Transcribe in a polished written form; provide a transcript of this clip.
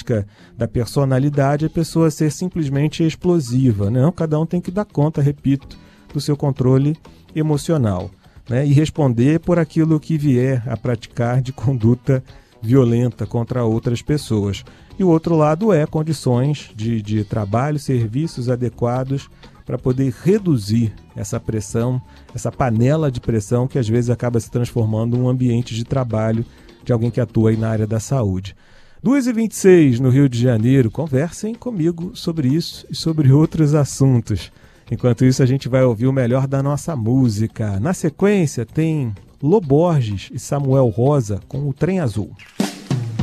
característica da personalidade a pessoa ser simplesmente explosiva. Não, cada um tem que dar conta, repito, do seu controle emocional, né? E responder por aquilo que vier a praticar de conduta violenta contra outras pessoas. E o outro lado é condições de trabalho, serviços adequados para poder reduzir essa pressão, essa panela de pressão que às vezes acaba se transformando em um ambiente de trabalho de alguém que atua aí na área da saúde. 2h26 no Rio de Janeiro. Conversem comigo sobre isso e sobre outros assuntos. Enquanto isso, a gente vai ouvir o melhor da nossa música. Na sequência, tem Lô Borges e Samuel Rosa com O Trem Azul.